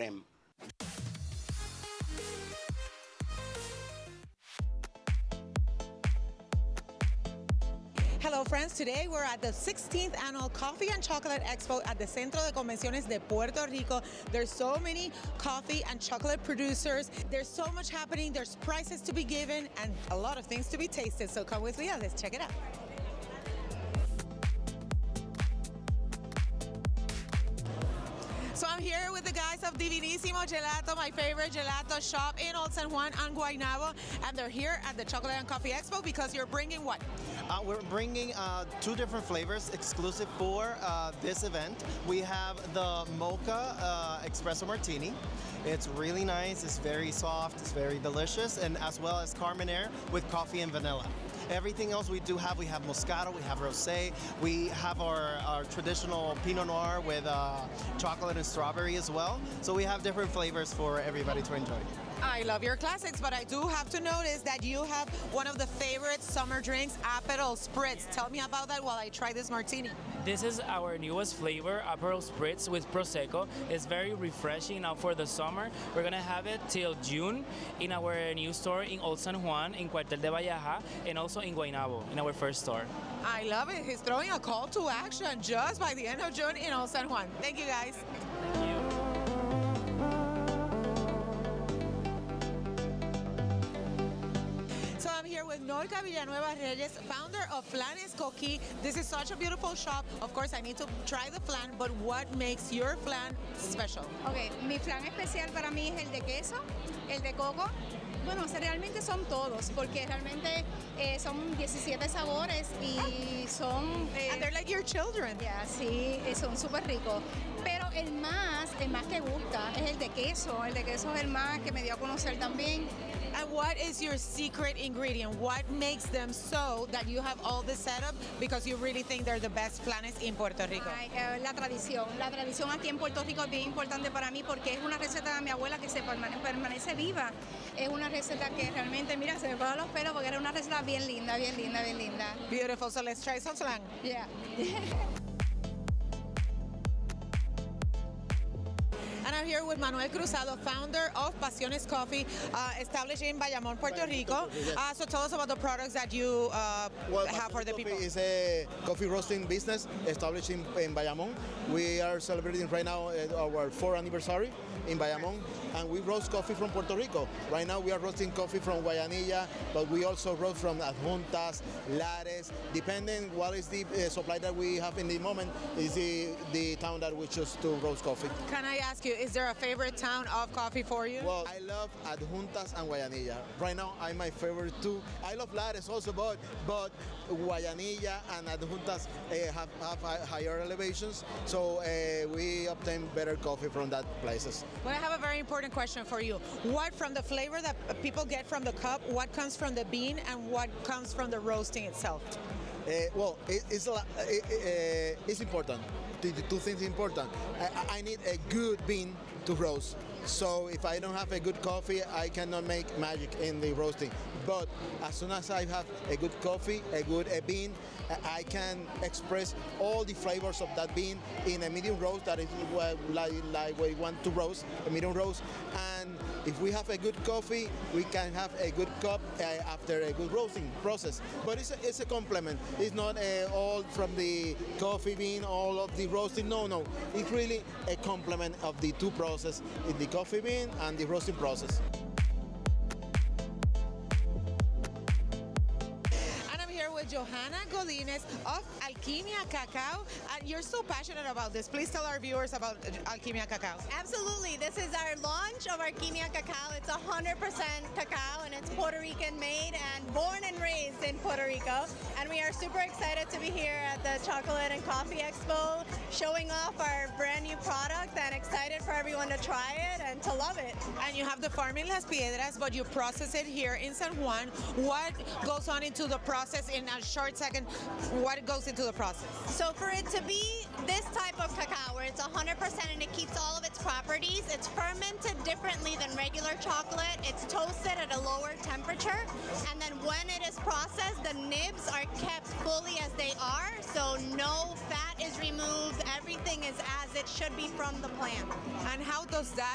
creme. Hello friends, today we're at the 16th Annual Coffee and Chocolate Expo at the Centro de Convenciones de Puerto Rico. There's so many coffee and chocolate producers. There's so much happening. There's prizes to be given and a lot of things to be tasted. So come with me and let's check it out. So I'm here with the guys of Divinísimo Gelato, my favorite gelato shop in Old San Juan and Guaynabo, and they're here at the Chocolate and Coffee Expo because you're bringing what? We're bringing two different flavors exclusive for this event. We have the Mocha Espresso Martini. It's really nice, it's very soft, it's very delicious, and as well as Carmenere with coffee and vanilla. Everything else we have Moscato, we have Rosé, we have our traditional Pinot Noir with chocolate and strawberry as well. So we have different flavors for everybody to enjoy. I love your classics, but I do have to notice that you have one of the favorite summer drinks, Aperol Spritz. Tell me about that while I try this martini. This is our newest flavor, Aperol Spritz with Prosecco. It's very refreshing now for the summer. We're gonna have it till June in our new store in Old San Juan, in Cuartel de Valleja, and also in Guaynabo, in our first store. I love it. He's throwing a call to action just by the end of June in Old San Juan. Thank you, guys. Thank you. So I'm here with Noica Villanueva Reyes, founder of Flanes Coquí. This is such a beautiful shop. Of course, I need to try the flan, but what makes your flan special? Ok, mi flan especial para mí es el de queso, el de coco. Bueno, realmente son todos, porque realmente son 17 sabores y son... And they're like your children. Ya, sí, son súper ricos. Pero el más que gusta es el de queso. El de queso es el más que me dio a conocer también. And what is your secret ingredient? What makes them so that you have all this setup because you really think they're the best flanes in Puerto Rico? Ay, la tradición. La tradición aquí en Puerto Rico es bien importante para mí porque es una receta de mi abuela que se permanece viva. Es una receta que realmente, mira, se me paran los pelos porque era una receta bien linda, bien linda, bien linda. Beautiful. So let's try some flan. Yeah. And I'm here with Manuel Cruzado, founder of Pasiones Coffee, established in Bayamón, Puerto Rico. So tell us about the products that you have for the people. Coffee is a coffee roasting business established in Bayamón. We are celebrating right now our 4th anniversary in Bayamón, and we roast coffee from Puerto Rico. Right now we are roasting coffee from Guayanilla, but we also roast from Adjuntas, Lares, depending what is the supply that we have in the moment is the town that we choose to roast coffee. Can I ask you, is there a favorite town of coffee for you? Well, I love Adjuntas and Guayanilla. Right now, I'm my favorite too. I love Lares also, but Guayanilla and Adjuntas have higher elevations, so we obtain better coffee from that places. Well, I have a very important question for you. What from the flavor that people get from the cup, what comes from the bean, and what comes from the roasting itself? It's important. The two things important. I need a good bean to roast. So if I don't have a good coffee, I cannot make magic in the roasting. But as soon as I have a good coffee, a good bean, I can express all the flavors of that bean in a medium roast. That is like we want to roast, a medium roast. And if we have a good coffee, we can have a good cup after a good roasting process. But it's a complement. It's not all from the coffee bean, all of the roasting. No. It's really a complement of the two processes, the coffee bean and the roasting process. With Johanna Godinez of Alquimia Cacao, and you're so passionate about this. Please tell our viewers about Alquimia Cacao. Absolutely. This is our launch of Alquimia Cacao. It's 100% cacao, and it's Puerto Rican made and born and raised in Puerto Rico. And we are super excited to be here at the Chocolate and Coffee Expo, showing off our brand new product, and excited for everyone to try it and to love it. And you have the farm in Las Piedras, but you process it here in San Juan. What goes on into the process in a short second? What goes into the process? So for it to be this type of cacao, where it's 100% and it keeps all of its properties, it's fermented differently than regular chocolate. It's toasted at a lower temperature, and then when it is processed, the nibs are kept fully as they are, so no fat is removed. Everything is as it should be from the plant. And how does that